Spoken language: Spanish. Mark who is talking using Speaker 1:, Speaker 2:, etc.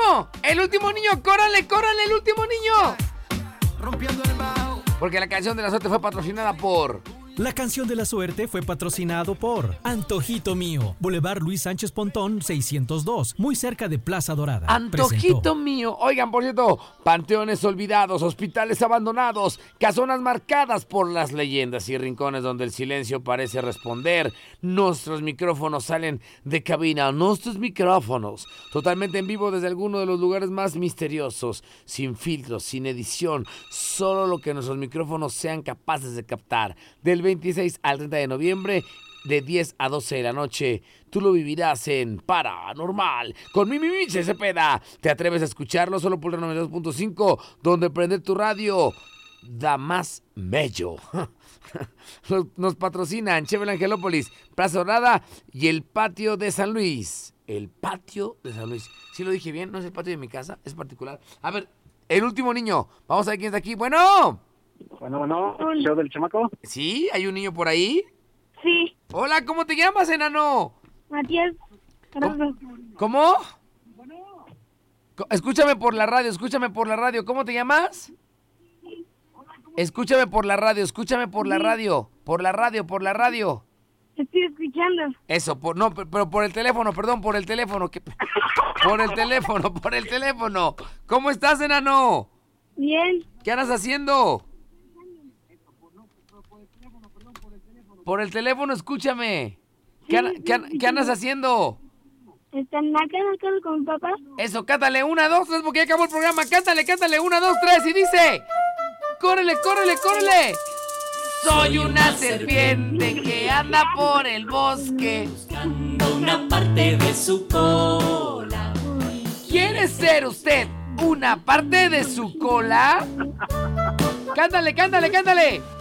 Speaker 1: el último niño, córranle, córranle, el último niño. Rompiendo el bajo. Porque la canción de la suerte fue patrocinada por...
Speaker 2: La canción de la suerte fue patrocinado por Antojito Mío, Boulevard Luis Sánchez Pontón 602, muy cerca de Plaza Dorada.
Speaker 1: Antojito Mío. Oigan, por cierto, panteones olvidados, hospitales abandonados, casonas marcadas por las leyendas y rincones donde el silencio parece responder. Nuestros micrófonos salen de cabina, nuestros micrófonos, totalmente en vivo desde alguno de los lugares más misteriosos, sin filtros, sin edición, solo lo que nuestros micrófonos sean capaces de captar. Del 26 al 30 de noviembre, de 10 a 12 de la noche, tú lo vivirás en Paranormal con Mimi Cepeda. ¿Te atreves a escucharlo? Solo por el 92.5, donde prender tu radio da más mello. Nos patrocinan Chevel Angelópolis, Plaza Dorada y el Patio de San Luis. El Patio de San Luis. ¿Sí lo dije bien? ¿No es el patio de mi casa? Es particular. A ver, el último niño. Vamos a ver quién está aquí. Bueno,
Speaker 3: ¿show del chamaco?
Speaker 1: ¿sí? ¿Hay un niño por ahí?
Speaker 4: Sí.
Speaker 1: Hola, ¿cómo te llamas, enano?
Speaker 4: Matías.
Speaker 1: ¿Cómo? Escúchame por la radio, ¿cómo te llamas? Escúchame por la radio, por la radio.
Speaker 4: Te estoy escuchando.
Speaker 1: Eso, pero por el teléfono, perdón, por el teléfono. Por el teléfono. ¿Cómo estás, enano?
Speaker 4: Bien.
Speaker 1: ¿Qué andas haciendo? Por el teléfono, escúchame. ¿Qué andas haciendo?
Speaker 4: ¿Están acá con mi papá?
Speaker 1: Eso, cántale, 1, 2, 3, porque ya acabó el programa. Cántale, 1, 2, 3, y dice... ¡Córrele! Soy una serpiente que anda por el bosque
Speaker 5: buscando una parte de su cola.
Speaker 1: ¿Quiere ser usted una parte de su cola? Cántale.